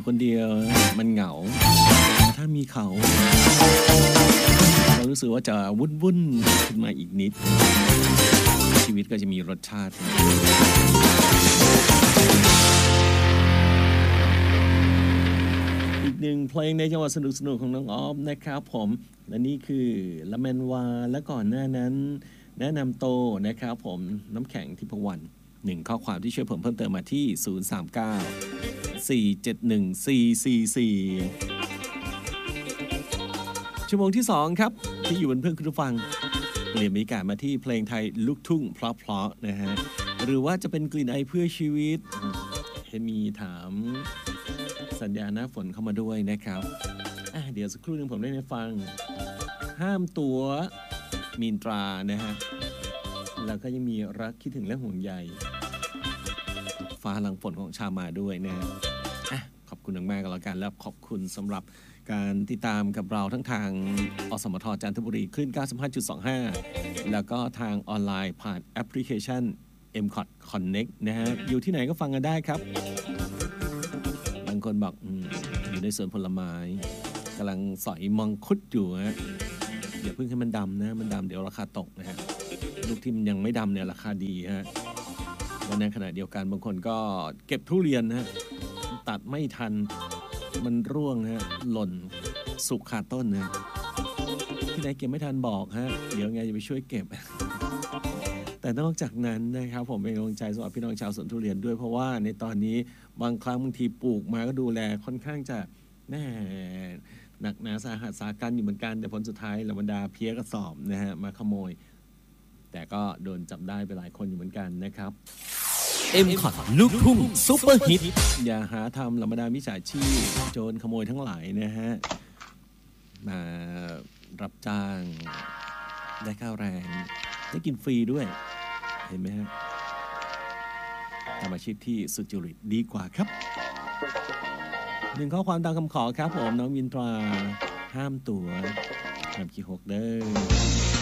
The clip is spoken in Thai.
คนเดียวมันเหงาถ้ามีเขาเรารู้สึกว่าจะวุ่นขึ้นมาอีกนิดชีวิตก็จะมีรสชาติอีกหนึ่งเพลงในจังหวะสนุกๆของน้องออฟนะครับผมและนี่คือละแมนวาและก่อนหน้านั้นแนะนำโตนะครับผมน้ำแข็งทิพวรรณ1ข้อความที่ช่วยผมเพิ่มเติมมาที่039 471 444ชั่วโมงที่2ครับที่อยู่บนเพื่อนคุณผู้ฟังเปลี่ยนบรรยากาศมาที่เพลงไทยลูกทุ่งเพราะๆนะฮะหรือว่าจะเป็นกลิ่นไอเพื่อชีวิตให้มีถามสัญญาหน้าฝนเข้ามาด้วยนะครับเดี๋ยวสักครู่นึงผมได้ฟังห้ามตัวมีนตรานะฮะแล้วก็ยังมีรักคิดถึงและห่วงใยฟ้าหลังฝนของชามาด้วยนะฮะขอบคุณมากๆกันแล้วกันแล้วขอบคุณสำหรับการติดตามกับเราทั้งทางอสมทจันทบุรีคลื่น 95.25 แล้วก็ทางออนไลน์ผ่านแอปพลิเคชัน MCOT Connect นะฮะอยู่ที่ไหนก็ฟังกันได้ครับบางคนบอกอยู่ในสวนผลไม้กำลังสอยมังคุดอยู่ฮะอย่าเพิ่งให้มันดำนะมันดำเดี๋ยวราคาตกนะฮะลูกที่มันยังไม่ดำเนี่ยราคาดีฮะและในขณะเดียวกันบางคนก็เก็บทุเรียนนะตัดไม่ทันมันร่วงฮะหล่นสุกขาต้นนะที่ไหนเก็บไม่ทันบอกฮะเดี๋ยวไงจะไปช่วยเก็บ แต่นอกจากนั้นนะครับผมเป็นกำลังใจสำหรับพี่น้องชาวสวนทุเรียนด้วยเพราะว่าในตอนนี้บางครั้งบางทีปลูกมาก็ดูแลค่อนข้างจะหนักหนาสาหัสสากันอยู่เหมือนกันแต่ผลสุดท้ายเหล่าบรรดาเพี้ยกระสอบนะฮะมาขโมยแต่ก็โดนจับได้ไปหลายคนอยู่เหมือนกันนะครับ MCOT ลูกทุ่งซุปเปอร์ฮิตอย่าหาทำเหล่าบรรดามิจฉาชีพโจรขโมยทั้งหลายนะฮะมารับจ้างได้ค่าแรงได้กินฟรีด้วยเห็นไหมฮะทำอาชีพที่สุจริตดีกว่าครับ1ข้อความตามคำขอครับผมน้องมินตราห้ามตั๋วห้ามขี้หกเด้อ